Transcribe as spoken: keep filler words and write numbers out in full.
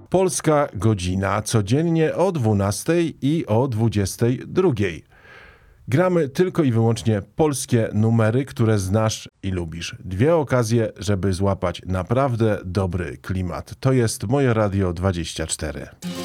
Polska Godzina codziennie o dwunastej i o dwudziestej drugiej. Gramy tylko i wyłącznie polskie numery, które znasz i lubisz. Dwie okazje, żeby złapać naprawdę dobry klimat. To jest Moje Radio dwadzieścia cztery.